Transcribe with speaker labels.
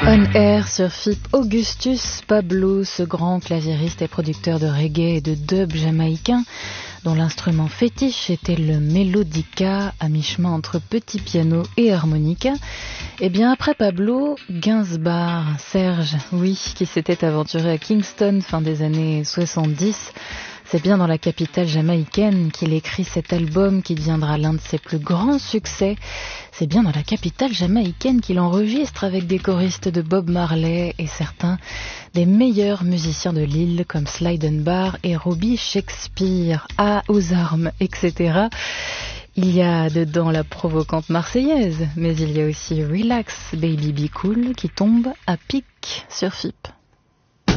Speaker 1: On Air sur FIP, Augustus Pablo, ce grand claviériste et producteur de reggae et de dub jamaïcain, dont l'instrument fétiche était le melodica, à mi-chemin entre petit piano et harmonica. Et bien après Pablo, Gainsbourg, Serge, oui, qui s'était aventuré à Kingston fin des années 70, c'est bien dans la capitale jamaïcaine qu'il écrit cet album qui deviendra l'un de ses plus grands succès. C'est bien dans la capitale jamaïcaine qu'il enregistre avec des choristes de Bob Marley et certains des meilleurs musiciens de l'île comme Sly Dunbar et Robbie Shakespeare, aux armes, etc. Il y a dedans la provocante marseillaise, mais il y a aussi Relax Baby Be Cool qui tombe à pic sur FIP.